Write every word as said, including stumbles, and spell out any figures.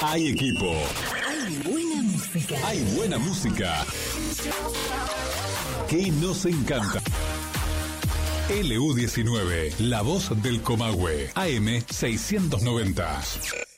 Hay equipo. Hay buena música. Hay buena música. Que nos encanta. L U diecinueve, la voz del Comahue. A M seiscientos noventa.